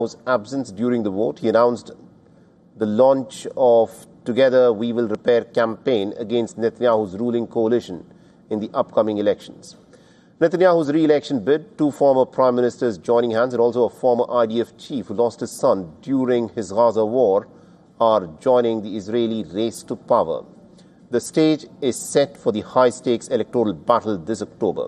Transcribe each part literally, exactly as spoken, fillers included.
absence during the vote, he announced the launch of Together We Will Repair campaign against Netanyahu's ruling coalition in the upcoming elections. Netanyahu's re-election bid, two former prime ministers joining hands, and also a former I D F chief who lost his son during his Gaza war, are joining the Israeli race to power. The stage is set for the high-stakes electoral battle this October.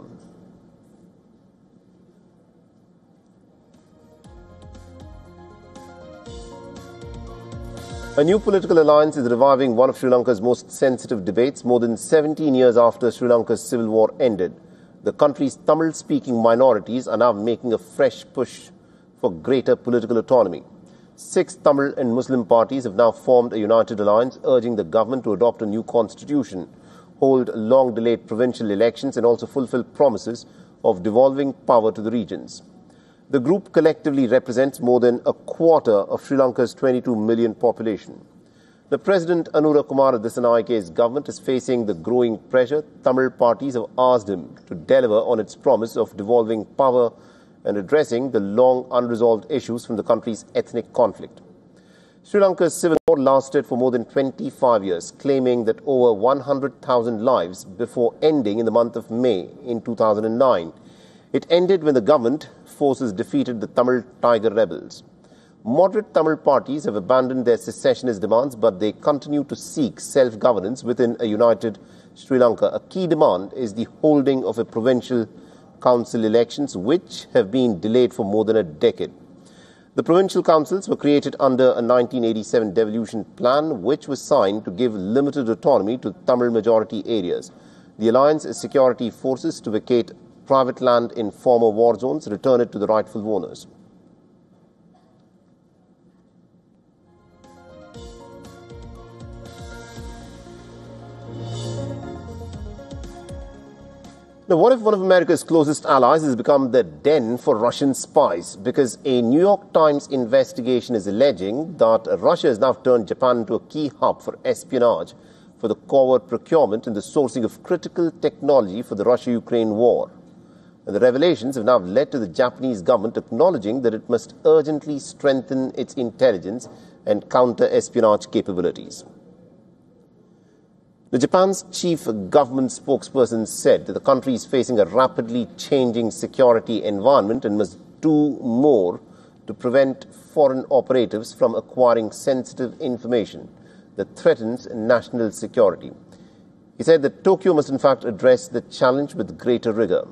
A new political alliance is reviving one of Sri Lanka's most sensitive debates more than seventeen years after Sri Lanka's civil war ended. The country's Tamil-speaking minorities are now making a fresh push for greater political autonomy. Six Tamil and Muslim parties have now formed a united alliance, urging the government to adopt a new constitution, hold long-delayed provincial elections, and also fulfill promises of devolving power to the regions. The group collectively represents more than a quarter of Sri Lanka's twenty-two million population. The President Anura Kumara Dissanayike's government is facing the growing pressure. Tamil parties have asked him to deliver on its promise of devolving power and addressing the long unresolved issues from the country's ethnic conflict. Sri Lanka's civil war lasted for more than twenty-five years, claiming that over one hundred thousand lives before ending in the month of May in two thousand nine. It ended when the government forces defeated the Tamil Tiger rebels. Moderate Tamil parties have abandoned their secessionist demands, but they continue to seek self-governance within a united Sri Lanka. A key demand is the holding of a provincial council elections, which have been delayed for more than a decade. The provincial councils were created under a nineteen eighty-seven devolution plan, which was signed to give limited autonomy to Tamil majority areas. The alliance security forces to vacate private land in former war zones, return it to the rightful owners. Now, what if one of America's closest allies has become the den for Russian spies? Because a New York Times investigation is alleging that Russia has now turned Japan into a key hub for espionage, for the covert procurement and the sourcing of critical technology for the Russia-Ukraine war. And the revelations have now led to the Japanese government acknowledging that it must urgently strengthen its intelligence and counter-espionage capabilities. The Japan's chief government spokesperson said that the country is facing a rapidly changing security environment and must do more to prevent foreign operatives from acquiring sensitive information that threatens national security. He said that Tokyo must in fact address the challenge with greater rigor.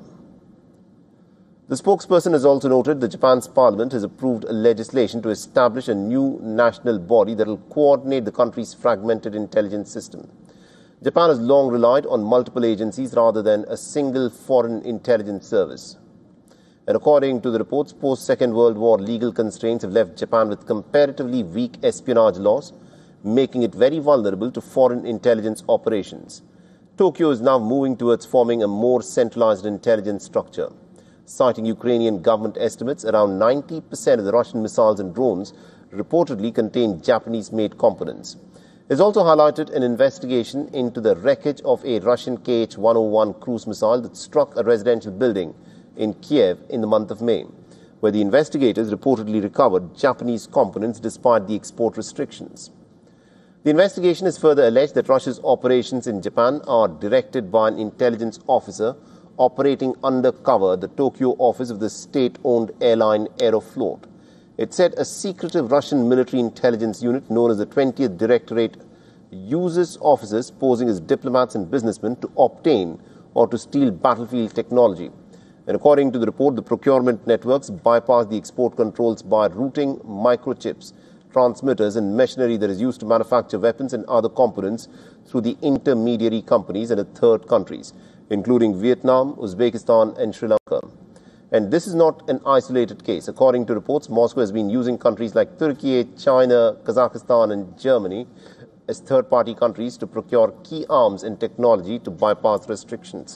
The spokesperson has also noted that Japan's parliament has approved legislation to establish a new national body that will coordinate the country's fragmented intelligence system. Japan has long relied on multiple agencies rather than a single foreign intelligence service. And according to the reports, post-Second World War legal constraints have left Japan with comparatively weak espionage laws, making it very vulnerable to foreign intelligence operations. Tokyo is now moving towards forming a more centralized intelligence structure. Citing Ukrainian government estimates, around ninety percent of the Russian missiles and drones reportedly contain Japanese-made components. It has also highlighted an investigation into the wreckage of a Russian K H one oh one cruise missile that struck a residential building in Kiev in the month of May, where the investigators reportedly recovered Japanese components despite the export restrictions. The investigation has further alleged that Russia's operations in Japan are directed by an intelligence officer operating undercover the Tokyo office of the state-owned airline Aeroflot. It said a secretive Russian military intelligence unit known as the twentieth Directorate uses officers posing as diplomats and businessmen to obtain or to steal battlefield technology. And according to the report, the procurement networks bypass the export controls by routing microchips, transmitters and machinery that is used to manufacture weapons and other components through the intermediary companies and in third countries, including Vietnam, Uzbekistan and Sri Lanka. And this is not an isolated case. According to reports, Moscow has been using countries like Turkey, China, Kazakhstan and Germany as third-party countries to procure key arms and technology to bypass restrictions.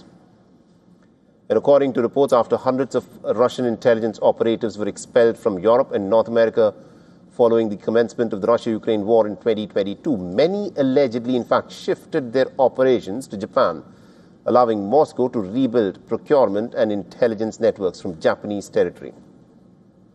And according to reports, after hundreds of Russian intelligence operatives were expelled from Europe and North America following the commencement of the Russia-Ukraine war in twenty twenty-two, many allegedly in fact shifted their operations to Japan, allowing Moscow to rebuild procurement and intelligence networks from Japanese territory.